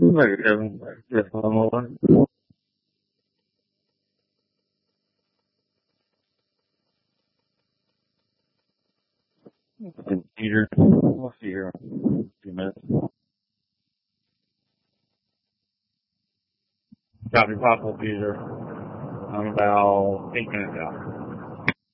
Maybe Kevin. Yes, I'm over. Peter. We'll see here in a few minutes. Got me possible Peter. I'm about 8 minutes out.